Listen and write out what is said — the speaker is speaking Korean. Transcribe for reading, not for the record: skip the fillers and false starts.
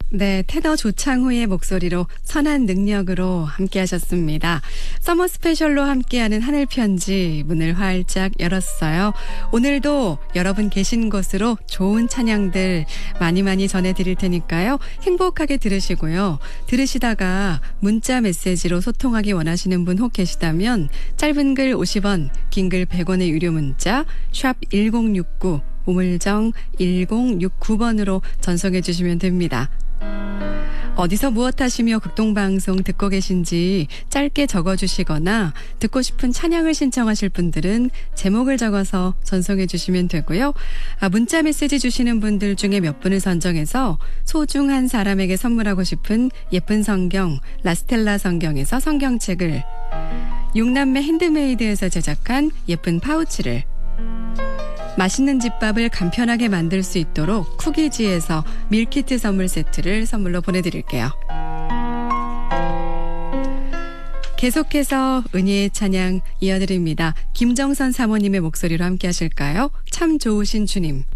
네, 테너 조창호의 목소리로 선한 능력으로 함께 하셨습니다. 서머 스페셜로 함께하는 하늘편지 문을 활짝 열었어요. 오늘도 여러분 계신 곳으로 좋은 찬양들 많이 전해드릴 테니까요. 행복하게 들으시고요. 들으시다가 문자 메시지로 소통하기 원하시는 분 혹 계시다면 짧은 글 50원, 긴 글 100원의 유료 문자 샵 1069 우물정 1069번으로 전송해 주시면 됩니다. 어디서 무엇 하시며 극동방송 듣고 계신지 짧게 적어주시거나 듣고 싶은 찬양을 신청하실 분들은 제목을 적어서 전송해 주시면 되고요. 문자 메시지 주시는 분들 중에 몇 분을 선정해서 소중한 사람에게 선물하고 싶은 예쁜 성경 라스텔라 성경에서 성경책을, 육남매 핸드메이드에서 제작한 예쁜 파우치를, 맛있는 집밥을 간편하게 만들 수 있도록 쿠키지에서 밀키트 선물 세트를 선물로 보내드릴게요. 계속해서 은혜의 찬양 이어드립니다. 김정선 사모님의 목소리로 함께 하실까요? 참 좋으신 주님.